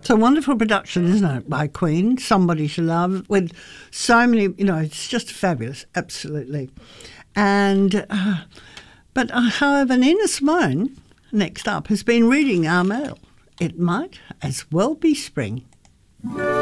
It's a wonderful production, isn't it, by Queen, Somebody to Love, with so many, it's just fabulous, absolutely. And, however, Nina Simone, next up, has been reading our mail. It might as well be spring.